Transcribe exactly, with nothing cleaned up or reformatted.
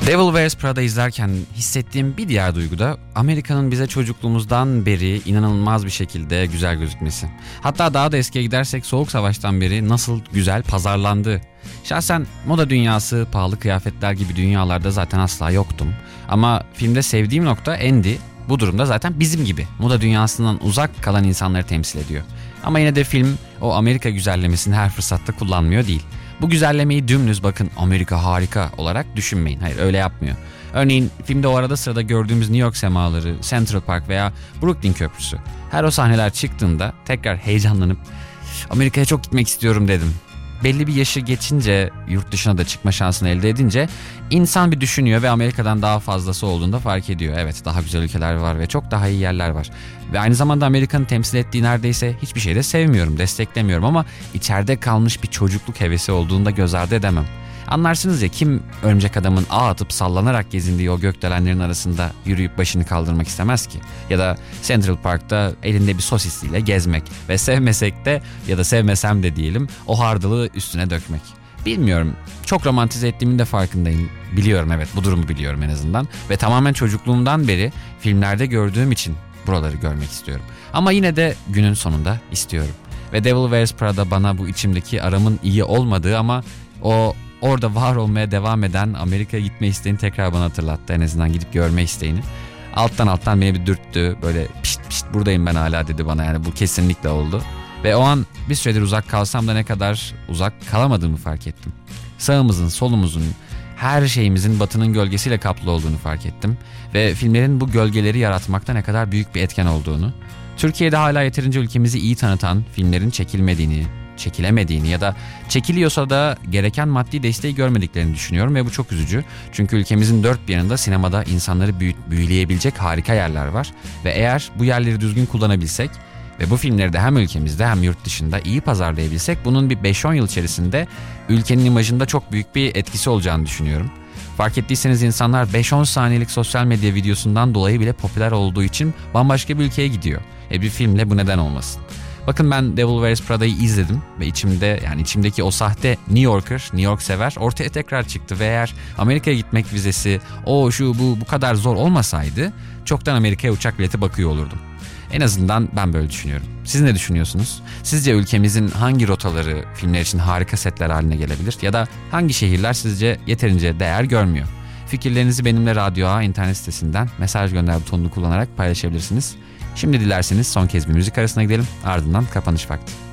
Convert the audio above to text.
Devil Wears Prada izlerken hissettiğim bir diğer duygu da Amerika'nın bize çocukluğumuzdan beri inanılmaz bir şekilde güzel gözükmesi. Hatta daha da eskiye gidersek Soğuk Savaş'tan beri nasıl güzel pazarlandığı. Şahsen moda dünyası, pahalı kıyafetler gibi dünyalarda zaten asla yoktum. Ama filmde sevdiğim nokta Andy bu durumda zaten bizim gibi moda dünyasından uzak kalan insanları temsil ediyor. Ama yine de film o Amerika güzellemesini her fırsatta kullanmıyor değil. Bu güzellemeyi dümdüz bakın Amerika harika olarak düşünmeyin. Hayır, öyle yapmıyor. Örneğin filmde o arada sırada gördüğümüz New York semaları, Central Park veya Brooklyn Köprüsü. Her o sahneler çıktığında tekrar heyecanlanıp Amerika'ya çok gitmek istiyorum dedim. Belli bir yaşı geçince, yurt dışına da çıkma şansını elde edince insan bir düşünüyor ve Amerika'dan daha fazlası olduğunda fark ediyor. Evet, daha güzel ülkeler var ve çok daha iyi yerler var. Ve aynı zamanda Amerika'nın temsil ettiği neredeyse hiçbir şey de sevmiyorum, desteklemiyorum ama içeride kalmış bir çocukluk hevesi olduğunu da göz ardı edemem. Anlarsınız ya, kim Örümcek Adam'ın ağ atıp sallanarak gezindiği o gökdelenlerin arasında yürüyüp başını kaldırmak istemez ki? Ya da Central Park'ta elinde bir sosisliyle gezmek ve sevmesek de ya da sevmesem de diyelim o hardalığı üstüne dökmek. Bilmiyorum, çok romantize ettiğimin de farkındayım. Biliyorum, evet, bu durumu biliyorum en azından. Ve tamamen çocukluğumdan beri filmlerde gördüğüm için buraları görmek istiyorum. Ama yine de günün sonunda istiyorum. Ve Devil Wears Prada bana bu içimdeki aramın iyi olmadığı ama o orada var olmaya devam eden Amerika'ya gitme isteğini tekrar bana hatırlattı. En azından gidip görme isteğini. Alttan alttan beni bir dürttü. Böyle pişt pişt buradayım ben hala dedi bana. Yani bu kesinlikle oldu. Ve o an bir süredir uzak kalsam da ne kadar uzak kalamadığımı fark ettim. Sağımızın, solumuzun, her şeyimizin batının gölgesiyle kaplı olduğunu fark ettim. Ve filmlerin bu gölgeleri yaratmakta ne kadar büyük bir etken olduğunu. Türkiye'de hala yeterince ülkemizi iyi tanıtan filmlerin çekilmediğini, çekilemediğini ya da çekiliyorsa da gereken maddi desteği görmediklerini düşünüyorum ve bu çok üzücü. Çünkü ülkemizin dört bir yanında sinemada insanları büyü- büyüleyebilecek harika yerler var ve eğer bu yerleri düzgün kullanabilsek ve bu filmleri de hem ülkemizde hem yurt dışında iyi pazarlayabilsek bunun bir beş on yıl içerisinde ülkenin imajında çok büyük bir etkisi olacağını düşünüyorum. Fark ettiyseniz insanlar beş on saniyelik sosyal medya videosundan dolayı bile popüler olduğu için bambaşka bir ülkeye gidiyor. E bir filmle bu neden olmasın? Bakın, ben Devil Wears Prada'yı izledim ve içimde, yani içimdeki o sahte New Yorker, New York sever ortaya tekrar çıktı ve eğer Amerika'ya gitmek vizesi, o şu bu bu kadar zor olmasaydı çoktan Amerika'ya uçak bileti bakıyor olurdum. En azından ben böyle düşünüyorum. Siz ne düşünüyorsunuz? Sizce ülkemizin hangi rotaları filmler için harika setler haline gelebilir? Ya da hangi şehirler sizce yeterince değer görmüyor? Fikirlerinizi benimle Radyo A internet sitesinden mesaj gönder butonunu kullanarak paylaşabilirsiniz. Şimdi dilerseniz son kez bir müzik arasına gidelim, ardından kapanış vakti.